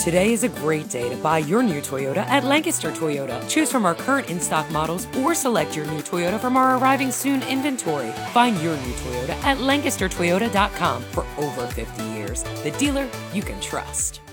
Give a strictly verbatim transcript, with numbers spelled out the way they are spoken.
Today is a great day to buy your new Toyota at Lancaster Toyota. Choose from our current in-stock models or select your new Toyota from our arriving soon inventory. Find your new Toyota at lancaster toyota dot com for over fifty years. The dealer you can trust.